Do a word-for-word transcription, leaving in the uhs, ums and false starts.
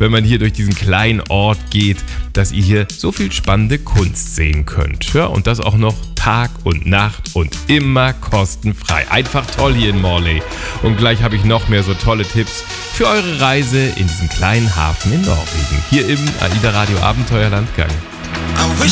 wenn man hier durch diesen kleinen Ort geht, dass ihr hier so viel spannende Kunst sehen könnt. Ja, und das auch noch Tag und Nacht und immer kostenfrei. Einfach toll hier in Morlaix. Und gleich habe ich noch mehr so tolle Tipps für eure Reise in diesen kleinen Hafen in Norwegen. Hier im AIDA Radio Abenteuerlandgang. I wish